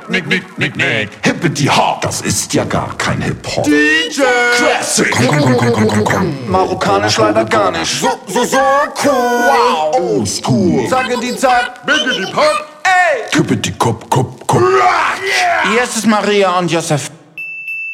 Nick, Nick, Nick, Nick. Hippity Hop, das ist ja gar kein Hip-Hop. DJ Classic. Komm. Marokkanisch leider gar nicht. So cool. Wow. Old School. Sage die Zeit. Biggity Pop. Ey. Hippity Kop. Hier ist es Maria und Josef